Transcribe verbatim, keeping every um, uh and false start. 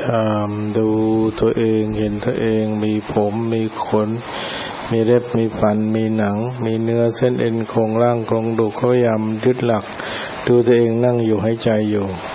ามดูตัวเองเห็นตัวเองมีผมมีขนมีเล็บมีฟันมีหนังมีเนื้อเส้นเอ็นโครงร่างโครงดุเขาพยายามยึดหลักดูตัวเองนั่งอยู่หายใจอยู่